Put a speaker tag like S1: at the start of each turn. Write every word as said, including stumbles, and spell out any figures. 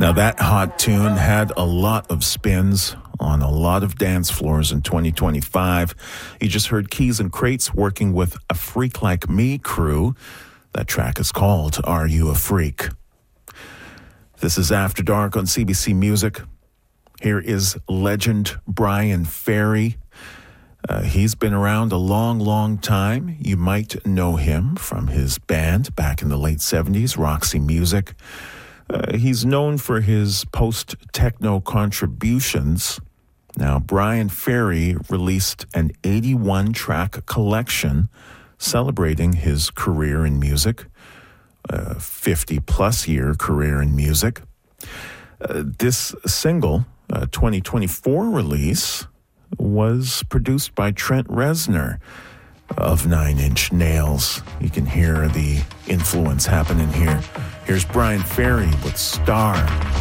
S1: Now, that hot tune had a lot of spins on a lot of dance floors in twenty twenty-five. You just heard Keys and Crates working with A Freak Like Me crew. That track is called Are You a Freak? This is After Dark on C B C Music. Here is legend Bryan Ferry. Uh, he's been around a long, long time. You might know him from his band back in the late seventies, Roxy Music. Uh, he's known for his post-techno contributions. Now, Bryan Ferry released an eighty-one track collection celebrating his career in music, a fifty-plus year career in music. Uh, this single, a twenty twenty-four release, was produced by Trent Reznor of Nine Inch Nails. You can hear the influence happening here. Here's Bryan Ferry with Star.